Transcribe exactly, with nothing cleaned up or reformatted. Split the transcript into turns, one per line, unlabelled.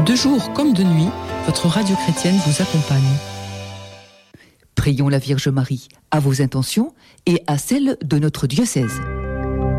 De jour comme de nuit, votre radio chrétienne vous accompagne.
Prions la Vierge Marie à vos intentions et à celles de notre diocèse.